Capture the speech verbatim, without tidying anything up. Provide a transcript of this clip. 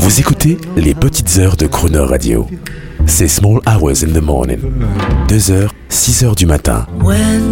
Vous écoutez les petites heures de Crooner Radio. C'est Small Hours in the Morning. deux heures, six heures du matin.